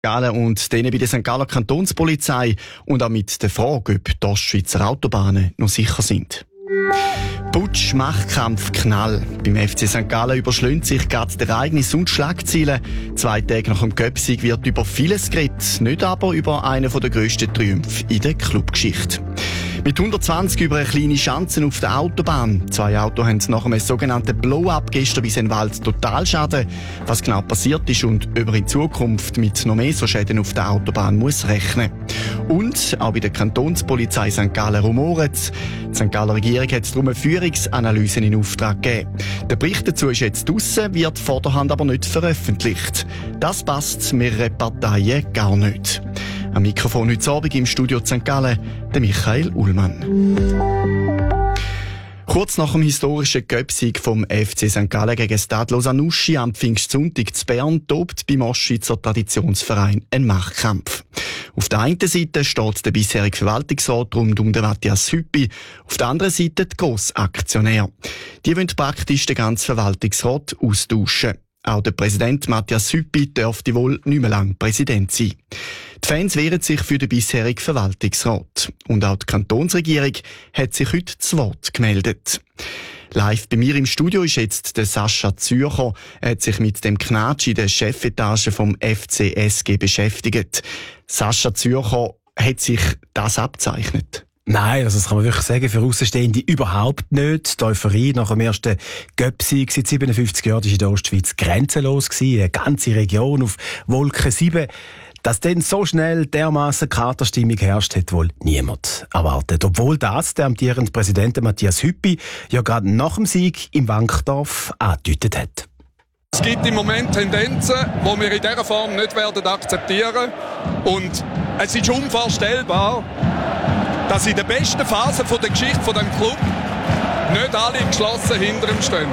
Gallen und denen bei der St. Galler Kantonspolizei und auch mit der Frage, ob die Ostschweizer Autobahnen noch sicher sind. Putsch, Machtkampf, Knall. Beim FC St. Gallen überschlägt sich gerade der Ereignis und Schlagzeilen. 2 Tage nach dem Göpsig wird über vieles geredet, nicht aber über einen der grössten Triumphe in der Clubgeschichte. Mit 120 über eine kleine Schanze auf der Autobahn. 2 Autos haben nach einem sogenannten Blow-up gestern bis in den Wald Totalschaden. Was genau passiert ist und ob er in Zukunft mit noch mehr so Schäden auf der Autobahn muss rechnen. Und auch bei der Kantonspolizei St. Gallen rumoret. Die St. Galler Regierung hat darum eine Führungsanalyse in Auftrag gegeben. Der Bericht dazu ist jetzt draussen, wird vorderhand aber nicht veröffentlicht. Das passt mehreren Parteien gar nicht. Am Mikrofon heute Abend im Studio St. Gallen, der Michael Ullmann. Kurz nach dem historischen Göpsieg vom FC St. Gallen gegen Stade Lausanne am Pfingstsonntag zu Bern tobt beim Ostschweizer Traditionsverein ein Machtkampf. Auf der einen Seite steht der bisherige Verwaltungsrat rund um den Matthias Hüppi, auf der anderen Seite die Grossaktionäre. Die wollen praktisch den ganzen Verwaltungsrat austauschen. Auch der Präsident Matthias Hüppi dürfte wohl nicht mehr lang Präsident sein. Die Fans wehren sich für den bisherigen Verwaltungsrat. Und auch die Kantonsregierung hat sich heute zu Wort gemeldet. Live bei mir im Studio ist jetzt der Sascha Zürcher. Er hat sich mit dem Knatsch in der Chefetage vom FCSG beschäftigt. Sascha Zürcher, hat sich das abzeichnet? Nein, also das kann man wirklich sagen, für Außenstehende überhaupt nicht. Die Euphorie nach dem ersten Göpsieg seit 57 Jahren war in der Ostschweiz grenzenlos gewesen. Eine ganze Region auf Wolke 7. Dass dann so schnell dermassen Katerstimmung herrscht, hat wohl niemand erwartet. Obwohl das der amtierende Präsident Matthias Hüppi ja gerade nach dem Sieg im Wankdorf angedeutet hat. Es gibt im Moment Tendenzen, die wir in dieser Form nicht werden akzeptieren. Und es ist unvorstellbar, dass in der besten Phase der Geschichte dieses Club nicht alle geschlossen hinter ihm stehen.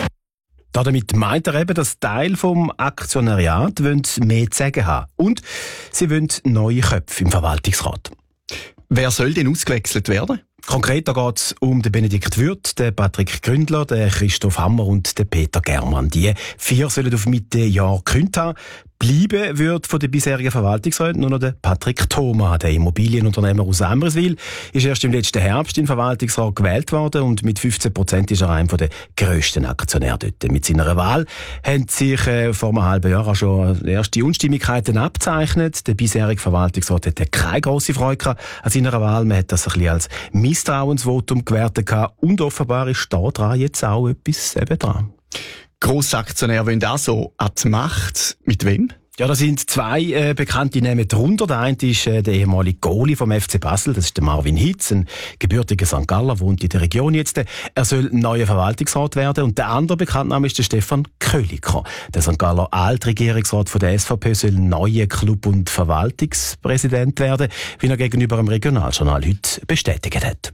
Damit meint er eben, dass Teil vom Aktionariat mehr zu sagen haben. Und sie wollen neue Köpfe im Verwaltungsrat. Wer soll denn ausgewechselt werden? Konkret geht es um den Benedikt Würth, den Patrick Gründler, den Christoph Hammer und den Peter Germann. Die 4 sollen auf Mitte Jahr gekündigt haben. Bleiben wird von den bisherigen Verwaltungsräten nur noch der Patrick Thoma, der Immobilienunternehmer aus Amriswil, ist erst im letzten Herbst in den Verwaltungsrat gewählt worden und mit 15% ist er einer der grössten Aktionäre dort. Mit seiner Wahl haben sich vor einem halben Jahr auch schon erste Unstimmigkeiten abzeichnet. Der bisherige Verwaltungsrat hatte keine grosse Freude an seiner Wahl. Man hat das ein bisschen als Misstrauensvotum gewertet und offenbar ist da dran jetzt auch etwas dran. Grossaktionäre wollen auch so an die Macht. Mit wem? Ja, da sind 2 bekannte Namen drunter. Der eine ist der ehemalige Goalie vom FC Basel, das ist der Marvin Hitz, ein gebürtiger St. Galler, wohnt in der Region jetzt. Er soll neuer Verwaltungsrat werden. Und der andere bekannte Name ist der Stefan Köliker. Der St. Galler Altregierungsrat von der SVP soll neuer Club- und Verwaltungspräsident werden, wie er gegenüber dem Regionaljournal heute bestätigt hat.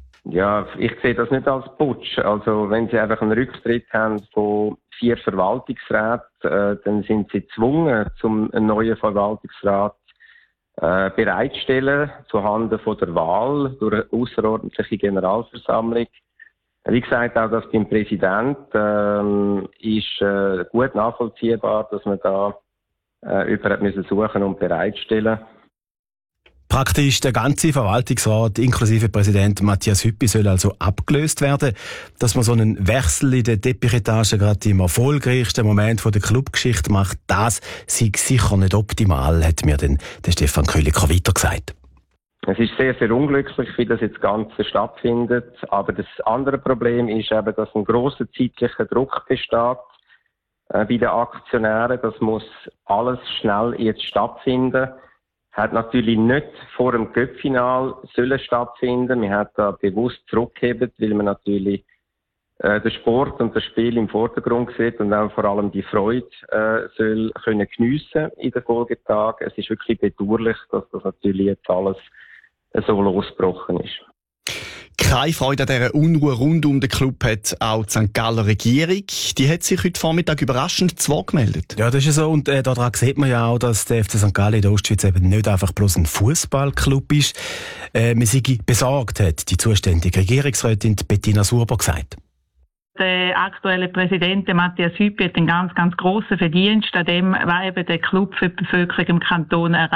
Ja, ich sehe das nicht als Putsch. Also, wenn Sie einfach einen Rücktritt haben von 4 Verwaltungsräten, dann sind Sie gezwungen, einen neuen Verwaltungsrat bereitstellen, zuhanden von der Wahl durch eine ausserordentliche Generalversammlung. Wie gesagt, auch das beim Präsident ist gut nachvollziehbar, dass man da jemanden suchen und bereitstellen. Praktisch der ganze Verwaltungsrat inklusive Präsident Matthias Hüppi soll also abgelöst werden. Dass man so einen Wechsel in der Teppichetage gerade im erfolgreichsten Moment der Clubgeschichte macht, das sei sicher nicht optimal, hat mir dann der Stefan Köliker weiter gesagt. Es ist sehr, sehr unglücklich, wie das jetzt Ganze stattfindet. Aber das andere Problem ist eben, dass ein grosser zeitlicher Druck besteht bei den Aktionären. Das muss alles schnell jetzt stattfinden. Hat natürlich nicht vor dem Cup-Final sollen stattfinden. Wir haben da bewusst zurückgehebt, weil man natürlich den Sport und das Spiel im Vordergrund sieht und auch vor allem die Freude soll können geniessen in den Folgetagen. Es ist wirklich bedauerlich, dass das natürlich jetzt alles so losgebrochen ist. Keine Freude an dieser Unruhe rund um den Club hat auch die St. Galler Regierung. Die hat sich heute Vormittag überraschend zu Wort gemeldet. Ja, das ist so. Und daran sieht man ja auch, dass der FC St. Gallen in der Ostschweiz eben nicht einfach bloß ein Fußballclub ist. Man sei besorgt, hat die zuständige Regierungsrätin Bettina Surber gesagt. Der aktuelle Präsident, Matthias Hüppi, hat einen ganz, ganz grossen Verdienst an dem, was eben der Club für die Bevölkerung im Kanton erreicht.